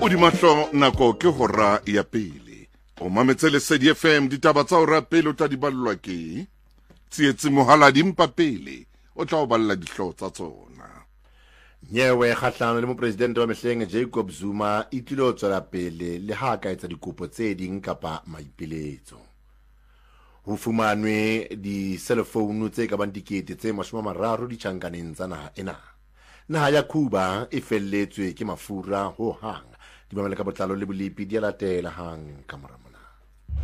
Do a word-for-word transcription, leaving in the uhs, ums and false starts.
o di mahlo nako ke hora ya pele o mametse Lesedi F M ditaba tsa hora pele o tla di ballwa ke tsietsi mohala dimpa pele o tla o balla dihlo tsa tsona. Nyewe kgahlano le mopresidente wa mehleng Jacob Zuma e tlilo tswela pele le ha ka etsa dikopo tse ding kapa maipiletso. Ho fumanwe di cellphone tse ka bang dikete tse mashome a mararo di tjhankaneng tsa naha ena. Naha ya Cuba e felletswe ke mafura ho hang di mamela ka botlalo le bolipi di a latela hang ka mora mona.